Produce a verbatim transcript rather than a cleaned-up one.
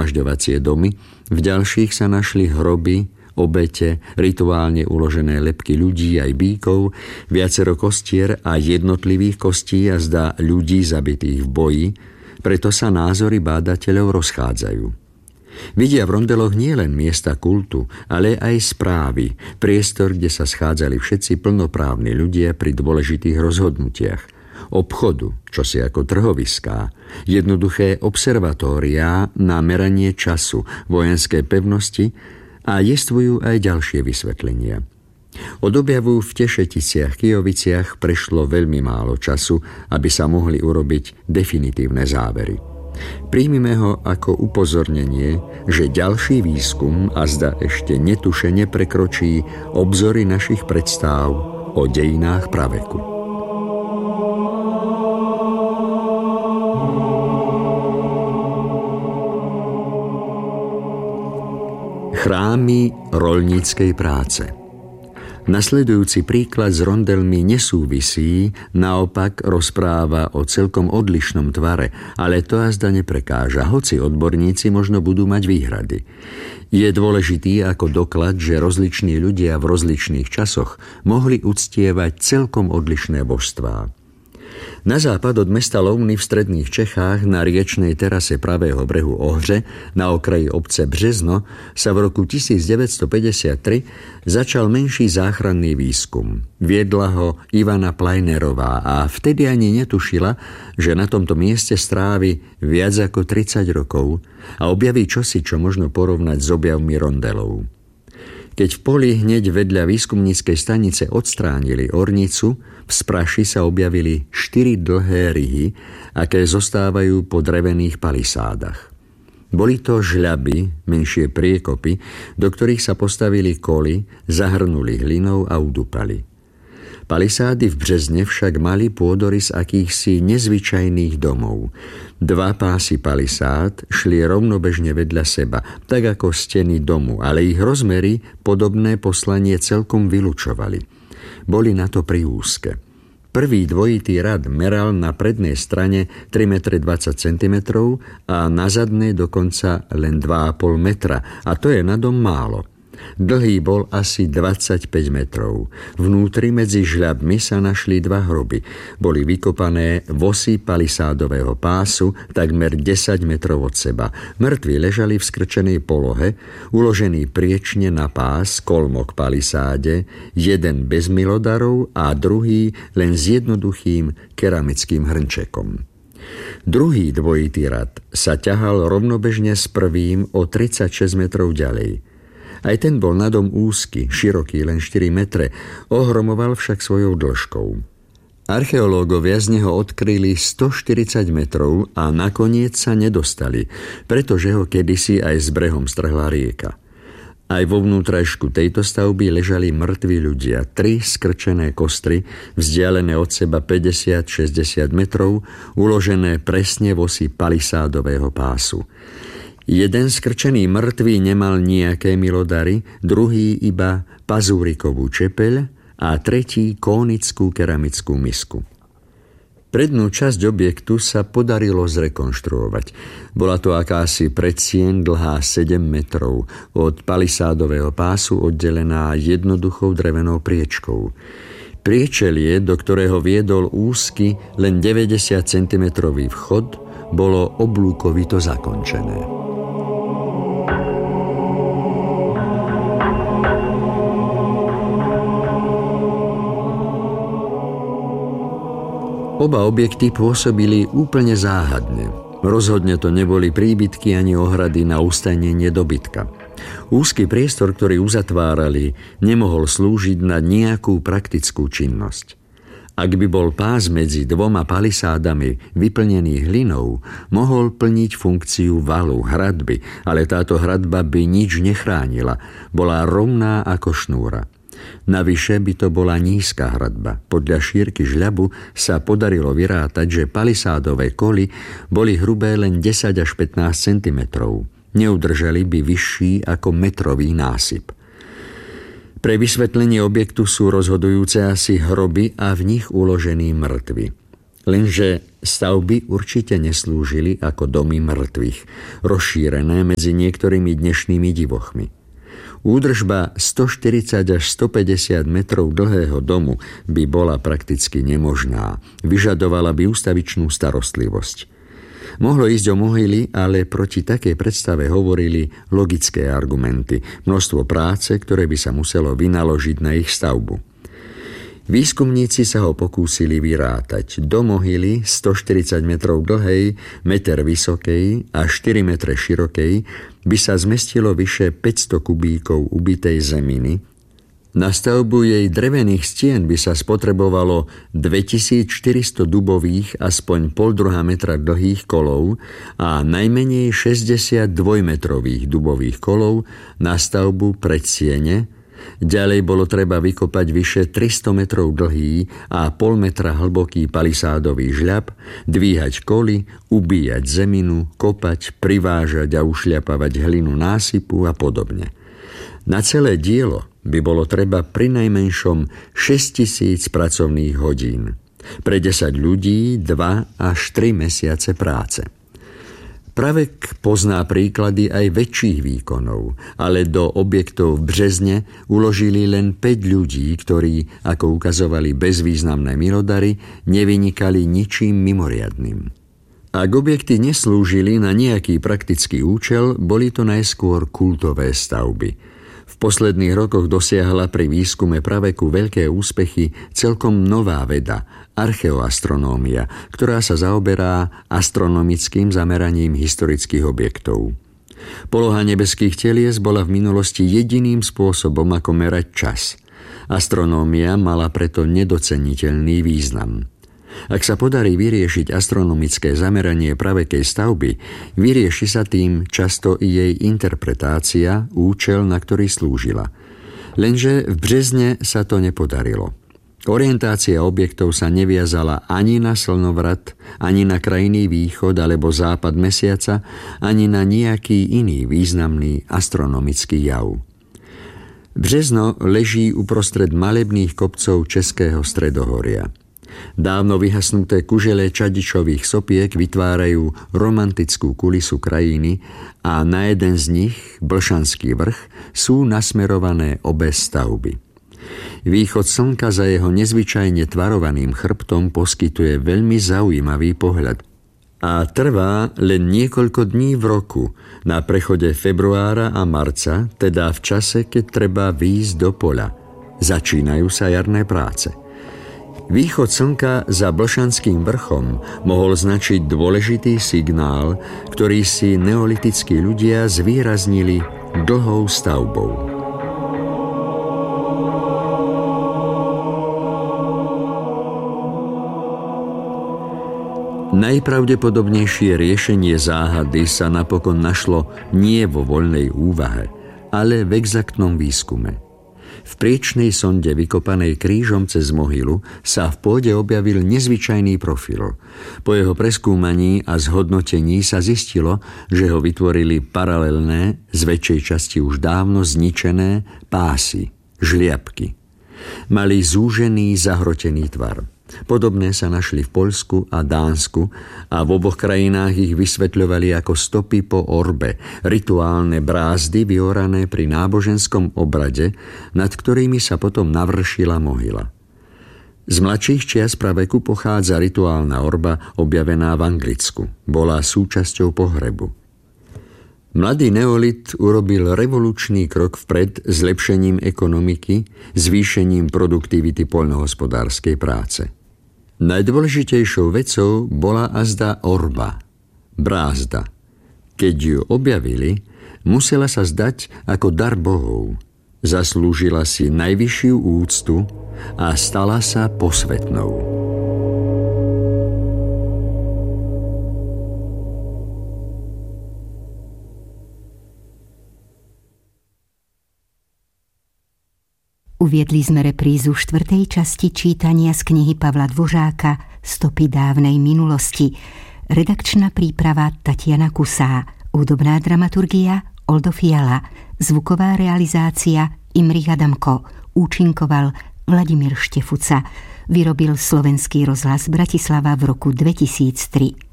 zhromažďovacie domy, v ďalších sa našli hroby, obete, rituálne uložené lebky ľudí aj bíkov, viacero kostier a jednotlivých kostí a zdá ľudí zabitých v boji, preto sa názory bádateľov rozchádzajú. Vidia v rondeloch nielen miesta kultu, ale aj správy, priestor, kde sa schádzali všetci plnoprávni ľudia pri dôležitých rozhodnutiach, obchodu, čosi ako trhoviská, jednoduché observatóriá na meranie času, vojenské pevnosti a jestvujú aj ďalšie vysvetlenia. Od objavu v Tešeticiach Kijoviciach prešlo veľmi málo času, aby sa mohli urobiť definitívne závery. Príjmime ho ako upozornenie, že ďalší výskum azda ešte netušene prekročí obzory našich predstáv o dejinách praveku. Chrámy roľníckej práce. Nasledujúci príklad s rondelmi nesúvisí, naopak rozpráva o celkom odlišnom tvare, ale to azda neprekáža, hoci odborníci možno budú mať výhrady. Je dôležitý ako doklad, že rozliční ľudia v rozličných časoch mohli uctievať celkom odlišné božstvá. Na západ od mesta Louny v stredných Čechách na riečnej terase pravého brehu Ohře na okraji obce Březno sa v roku devätnásťstopäťdesiattri začal menší záchranný výskum. Viedla ho Ivana Plajnerová a vtedy ani netušila, že na tomto mieste strávi viac ako tridsať rokov a objaví čosi, čo možno porovnať s objavmi rondelov. Keď v poli hneď vedľa výskumníckej stanice odstránili ornicu, v spraši sa objavili štyri dlhé ryhy, aké zostávajú po drevených palisádach. Boli to žľaby, menšie priekopy, do ktorých sa postavili koly, zahrnuli hlinou a udupali. Palisády v Březne však mali pôdorys akýchsi nezvyčajných domov. Dva pásy palisád šli rovnobežne vedľa seba, tak ako steny domu, ale ich rozmery podobné poslanie celkom vylučovali. Boli na to priúzke. Prvý dvojitý rad meral na prednej strane tri metre dvadsať centimetrov a na zadnej dokonca len dva a pol metra, a to je na dom málo. Dlhý bol asi dvadsaťpäť metrov. Vnútri medzi žľabmi sa našli dva hroby. Boli vykopané v osi palisádového pásu takmer desať metrov od seba. Mŕtvi ležali v skrčenej polohe, uložený priečne na pás, kolmo k palisáde, jeden bez milodarov a druhý len s jednoduchým keramickým hrnčekom. Druhý dvojitý rad sa ťahal rovnobežne s prvým o tridsaťšesť metrov ďalej. Aj ten bol na dom úzky, široký len štyri metre, ohromoval však svojou dĺžkou. Archeológovia z neho odkryli stoštyridsať metrov a nakoniec sa nedostali, pretože ho kedysi aj s brehom strhla rieka. Aj vo vnútrajšku tejto stavby ležali mŕtvi ľudia, tri skrčené kostry, vzdialené od seba päťdesiat až šesťdesiat metrov, uložené presne v osi palisádového pásu. Jeden skrčený mŕtvý nemal nejaké milodary, druhý iba pazúrikovú čepeľ a tretí kónickú keramickú misku. Prednú časť objektu sa podarilo zrekonštruovať. Bola to akási predsieň dlhá sedem metrov, od palisádového pásu oddelená jednoduchou drevenou priečkou. Priečelie, do ktorého viedol úzky, len deväťdesiat centimetrový vchod, bolo oblúkovito zakončené. Oba objekty pôsobili úplne záhadne. Rozhodne to neboli príbytky ani ohrady na ustajnenie dobytka. Úzky priestor, ktorý uzatvárali, nemohol slúžiť na nejakú praktickú činnosť. Ak by bol pás medzi dvoma palisádami vyplnený hlinou, mohol plniť funkciu valu, hradby, ale táto hradba by nič nechránila, bola rovná ako šnúra. Navyše by to bola nízka hradba. Podľa šírky žľabu sa podarilo vyrátať, že palisádové koly boli hrubé len desať až pätnásť centimetrov. Neudržali by vyšší ako metrový násyp. Pre vysvetlenie objektu sú rozhodujúce asi hroby a v nich uložení mŕtvi. Lenže stavby určite neslúžili ako domy mŕtvych, rozšírené medzi niektorými dnešnými divochmi. Údržba stoštyridsať až stopäťdesiat metrov dlhého domu by bola prakticky nemožná. Vyžadovala by ústavičnú starostlivosť. Mohlo ísť o mohyly, ale proti takej predstave hovorili logické argumenty, množstvo práce, ktoré by sa muselo vynaložiť na ich stavbu. Výskumníci sa ho pokúsili vyrátať. Do mohyly stoštyridsať metrov dlhej, meter vysokej a štyri metre širokej by sa zmestilo vyše päťsto kubíkov ubitej zeminy. Na stavbu jej drevených stien by sa spotrebovalo dvetisícštyristo dubových, aspoň pol druhá metra dlhých kolov a najmenej šesťdesiat dvojmetrových dubových kolov na stavbu predsiene. Ďalej bolo treba vykopať vyše tristo metrov dlhý a pol metra hlboký palisádový žľab, dvíhať koly, ubíjať zeminu, kopať, privážať a ušľapávať hlinu násypu a podobne. Na celé dielo by bolo treba prinajmenšom šesťtisíc pracovných hodín. Pre desať ľudí dva až tri mesiace práce. Pravek pozná príklady aj väčších výkonov, ale do objektov v Březne uložili len päť ľudí, ktorí, ako ukazovali bezvýznamné milodary, nevynikali ničím mimoriadnym. Ak objekty neslúžili na nejaký praktický účel, boli to najskôr kultové stavby. V posledných rokoch dosiahla pri výskume praveku veľké úspechy celkom nová veda, archeoastronómia, ktorá sa zaoberá astronomickým zameraním historických objektov. Poloha nebeských telies bola v minulosti jediným spôsobom, ako merať čas. Astronómia mala preto nedoceniteľný význam. Ak sa podarí vyriešiť astronomické zameranie pravekej stavby, vyrieši sa tým často i jej interpretácia, účel, na ktorý slúžila. Lenže v Březne sa to nepodarilo. Orientácia objektov sa neviazala ani na slnovrat, ani na krajný východ alebo západ mesiaca, ani na nejaký iný významný astronomický jav. Březno leží uprostred malebných kopcov Českého stredohoria. Dávno vyhasnuté kužele čadičových sopiek vytvárajú romantickú kulisu krajiny a na jeden z nich, Blšanský vrch, sú nasmerované obe stavby. Východ slnka za jeho nezvyčajne tvarovaným chrbtom poskytuje veľmi zaujímavý pohľad a trvá len niekoľko dní v roku, na prechode februára a marca, teda v čase, keď treba výjsť do poľa. Začínajú sa jarné práce. Východ slnka za Blšanským vrchom mohol značiť dôležitý signál, ktorý si neolitickí ľudia zvýraznili dlhou stavbou. Najpravdepodobnejšie riešenie záhady sa napokon našlo nie vo voľnej úvahe, ale v exaktnom výskume. V priečnej sonde vykopanej krížom cez mohylu sa v pôde objavil nezvyčajný profil. Po jeho preskúmaní a zhodnotení sa zistilo, že ho vytvorili paralelné, z väčšej časti už dávno zničené pásy, žliapky. Mali zúžený, zahrotený tvar. Podobné sa našli v Poľsku a Dánsku a v oboch krajinách ich vysvetľovali ako stopy po orbe, rituálne brázdy vyorané pri náboženskom obrade, nad ktorými sa potom navršila mohyla. Z mladších čias praveku pochádza rituálna orba objavená v Anglicku. Bola súčasťou pohrebu. Mladý neolit urobil revolučný krok vpred zlepšením ekonomiky, zvýšením produktivity poľnohospodárskej práce. Najdôležitejšou vecou bola azda orba, brázda. Keď ju objavili, musela sa zdať ako dar bohov. Zaslúžila si najvyššiu úctu a stala sa posvätnou. Uviedli sme reprízu štvrtej časti čítania z knihy Pavla Dvořáka Stopy dávnej minulosti. Redakčná príprava Tatiana Kusá, hudobná dramaturgia Oldo Fiala, zvuková realizácia Imrich Adamko, účinkoval Vladimír Štefuca. Vyrobil Slovenský rozhlas Bratislava v roku dvetisíctri.